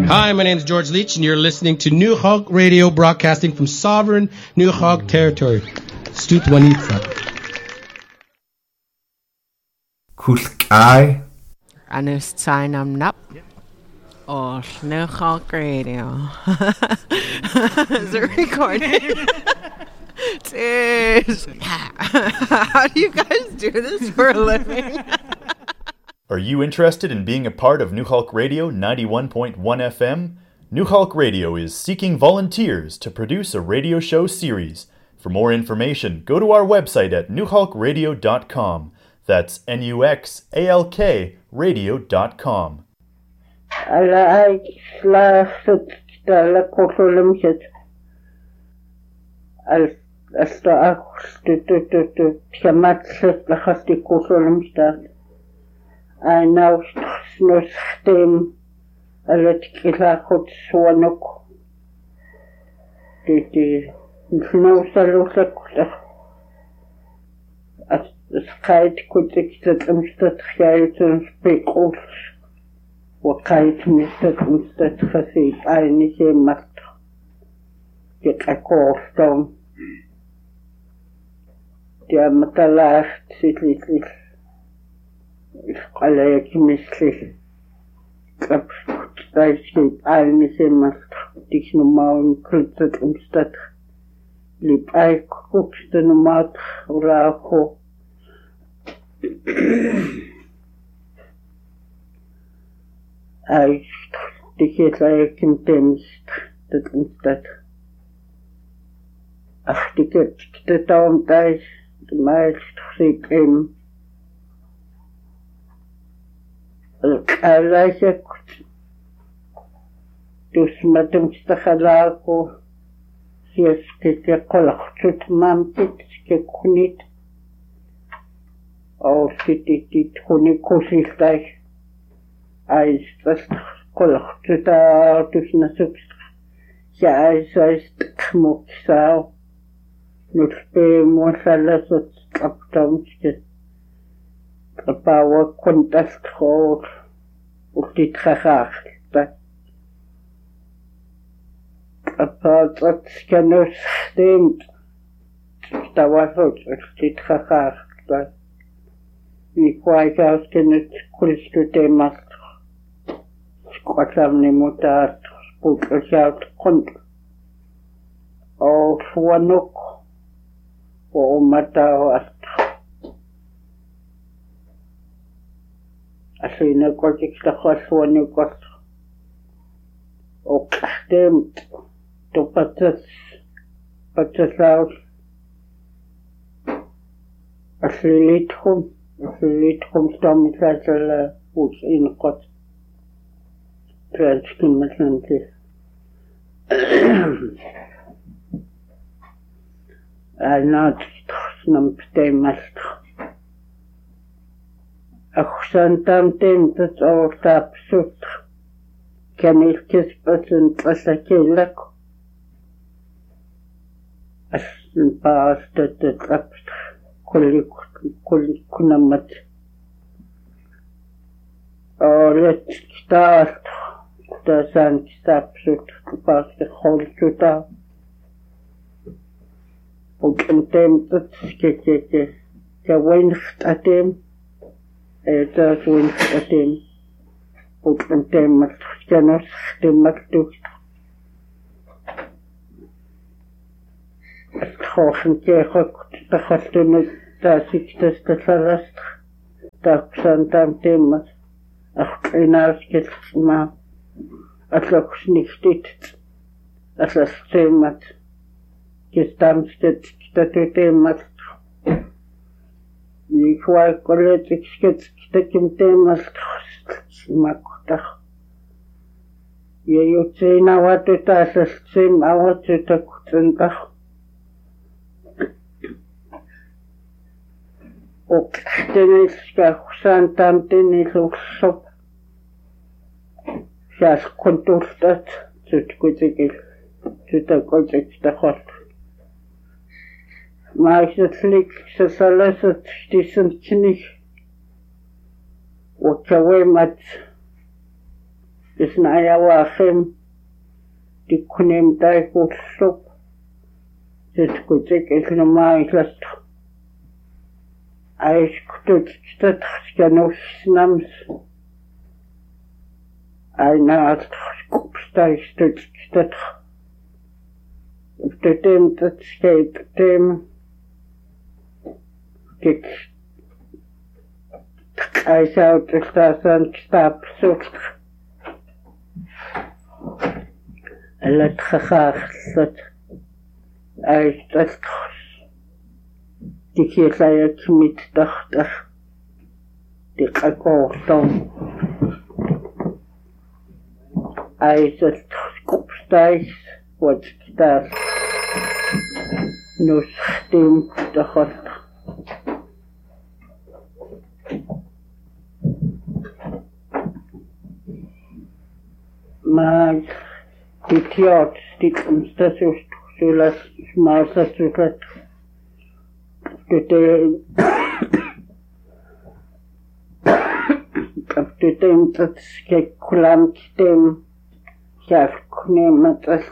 Hi, my name is George Leach, and you're listening to New Hulk Radio, broadcasting from sovereign New Hulk territory. Stoot Wanitza. Kulkai. Anus Tainam Nap. Or New Hulk Radio. Is it recording? Dude. How do you guys do this for a living? Are you interested in being a part of New Hulk Radio 91.1 FM? New Hulk Radio is seeking volunteers to produce a radio show series. For more information, go to our website at newhulkradio.com. That's NUXALK radio.com. Ala slasut dala kosolumset. Al asta tu tjamatset la khasti kosolumstat. I now snus stem a let kila hot swanok. The no salusa as skait could exit umstat gaiten speakers. Wakait mistat umstat khasi aynige mat. Get a call down. The matalas sitli. Qalek misli kap stayski aynige mat. Dich normal kritzet umstat. Lip ay kukste normal raako. I diket like condensed that instead. Ach, diket the down dice, the miles sick him. I like it. Dus met hem stakhalako. Yes, ke kolach tut mampit ke kunit. Or dit kuni kosiltai. I just kolach tuta tushna subst. Ja, I just kmok sao. Nut pe mo salasot kaptamske. Kapawa kontast khor. Uktit khakh. Apart от сканус стенд. Ставасот uktit khakh. Никой каускенет кулсту темаст. Скватамни мутаат спутшаут конт. О фуанук. О матаат. Асина котикста хасуанукот. О кастем топатас патасаут. Аслилитхум стамисатала ус инкот. Трансkin مثلا أنا تخصنم بتيمست أخشان تامتين تتصور تابسوت كان الكسبة تسكيلك أصل باس تتلبس كل كنمت أولت كتاست كتاسان كتابسوت كباس تخولتوتا وكنتم تتسكيكي كوين ختاتيم ايتاس وين ختاتيم وكنتم مستخجنوس ختمكتو استخوخن كيخوك تخصتونو تاسيك تستثرست تاكسان تامتيمت أخطيناس كتسمع أتلوكس نكتت أتلستيمت كستامستت كتتوتيمت يكواي كوليتك كتكمتيمت سماكتخ ييوتسينا واتو تاسستيم أواتو تكتنتخ وكتنسكا خسان تامتيني لوكسوب شاس كنتوستات تتكوتكي تتكوتك تخط ما يشتلك سسالسة تشتيسن تشنيك وكويمت Isnaya Wachim, die Kunim Daikut Sup, das Kutik ist normal gelassen. Eis kutut Janus Nams. Einer Art Skupstei stützt. Auf dem das geht dem geht Eis out ist das ein Stabsucht. Let gegaagd. Eis das die hier zei het met dachtig. Die gekocht. Eis het kopstijs wordt dat. Nu stemt de god. Maar die tjaat stiekem stadsust zoals maar stadsust. Op de tijd dat ik kwam stem, ja, ik neem het als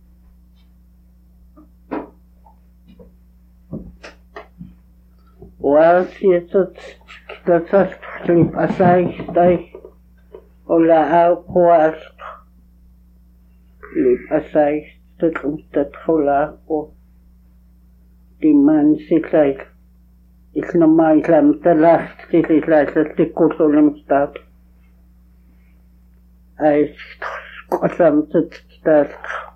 was je dat als ik als ik ola ook was, als ik dat ola ook. Die man zit like, ik normaal islam te last, die is like dat die kosolim staat. Hij is kosam te staat.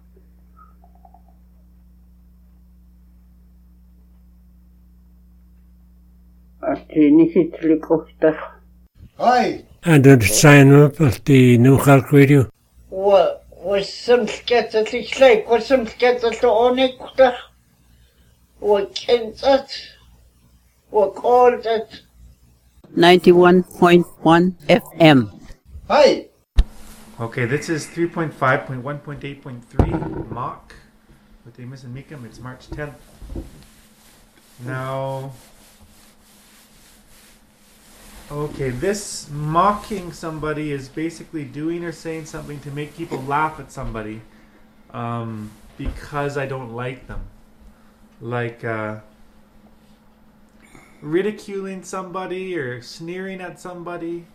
Als die niet iets likostig. Hi. And to sign up at the New York Radio. Was some scatter zich like, was some scatter zo onekostig. What kent it? What called it? 91.1 FM. Hi. Okay, this is 3.5.1.8.3 mock with Amos and Meekum. It's March 10th. Now, okay, this mocking somebody is basically doing or saying something to make people laugh at somebody because I don't like them. Like ridiculing somebody or sneering at somebody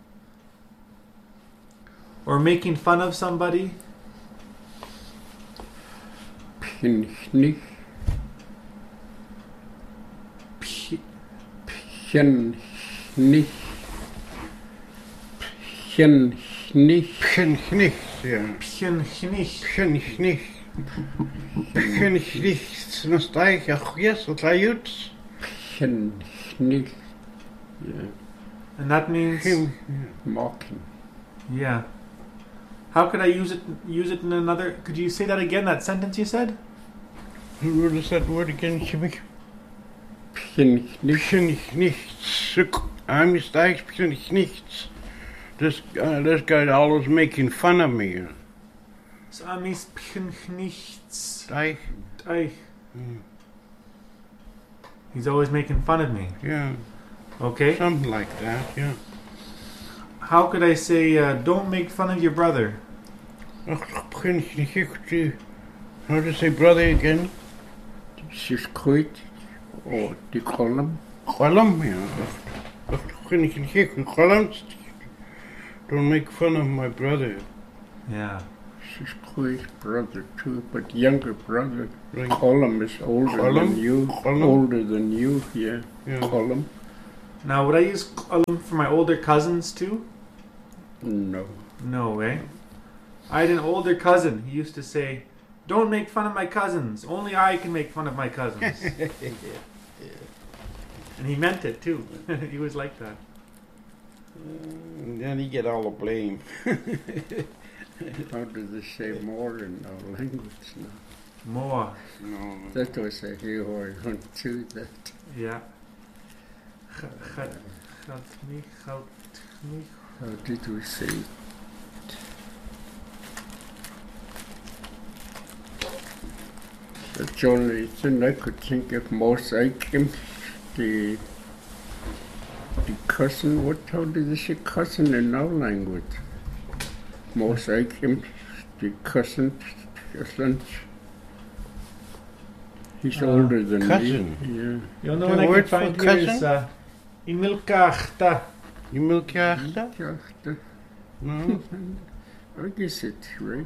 or making fun of somebody. Pinchnig. Pinchnig. Pinchnig. Pinchnig, ja. Pinchnig. Pinchnig. Pinchnig. Nostalgie, ach, yes, wat hij doet. Pinchnig. Yeah. And that means Mocking. yeah. How could I use it in another? Could you say that again, that sentence you said? What is that word again, Jimmy? Pinchnig. Pinchnig. I'm Stijgs, Pinchnig. This guy always making fun of me. Samis Pinchnichts. Stijg. He's always making fun of me. Yeah. Okay. Something like that, yeah. How could I say, don't make fun of your brother? Ach, Pinchnig. How to say brother again? She's quit. Or the column. Column, yeah. Ach, Pinchnig. Column. Don't make fun of my brother. Yeah. She's quite brother too, but younger brother. Right. Column is older Column? than you. Column? Older than you, yeah. Column. Now, would I use column for my older cousins too? No. No way. I had an older cousin. He used to say, don't make fun of my cousins. Only I can make fun of my cousins. And he meant it too. He was like that. And then he get all the blame. How do they say more in our language now? More. No. That was a hero I went to that. Yeah. How did we say it? That's the only thing I could think of most. I came the cousin, how did they say cousin in our language? Most I came the cousin. He's older than cousin. me. The only The one I word can for find here is cousin? Imilkachta. You milk your after? Yeah. No. I guess it's right.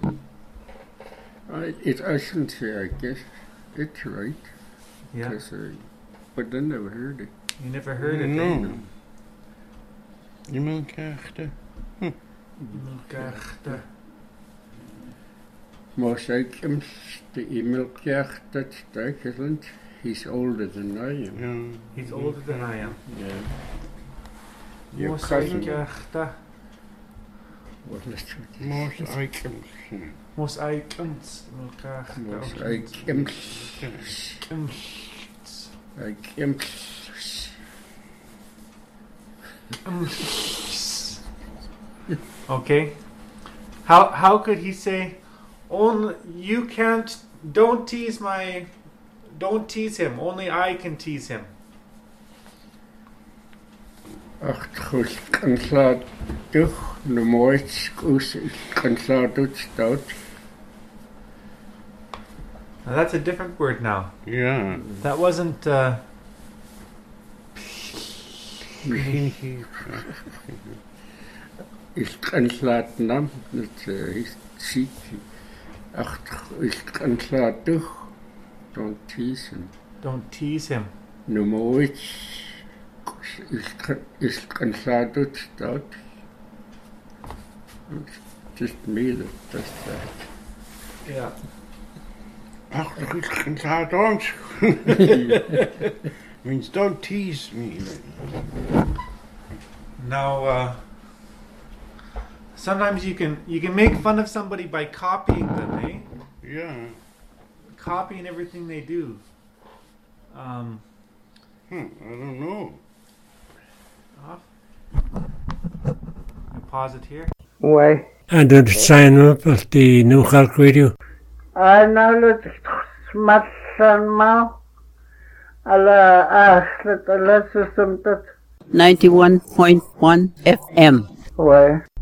I shouldn't say I guess. It's right. Yeah. But I never heard it. You never heard it. No. You milk your after? Imilkachta. Most I came the Emilkjacht that Stuyvesant. He's older than I am. Yeah. He's older than I am. Yeah. Your cousin. Imilkachta. What is it? Most items. Most items. Imilkachta. Most I came. I came. Okay. How could he say, only you can't, don't tease him, only I can tease him? Ach, goed, kan slaat toch, no mooit, kan slaat doet stout. Now that's a different word now. Yeah. That wasn't, Ik kan slaat nam, dat is ziek. Ach, ik kan slaat toch, don't tease him. don't tease him. No mooit, is kan slaat doet stout. Just me that does that. Yeah. Ach, ik kan het ons. Means don't tease me. Now, sometimes you can make fun of somebody by copying them, eh? Yeah. Copying everything they do. I don't know. Off. I pause it here. Why? And to sign up of the New Hulk Radio. I know that smatsan ma. Ala aslet ala susumtat. 91.1 FM. Why?